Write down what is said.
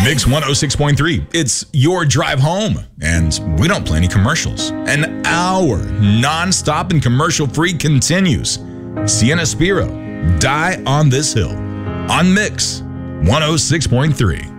Mix 106.3. It's your drive home, and we don't play any commercials. An hour non-stop and commercial-free continues. Sienna Spiro, Die on This Hill, on Mix 106.3.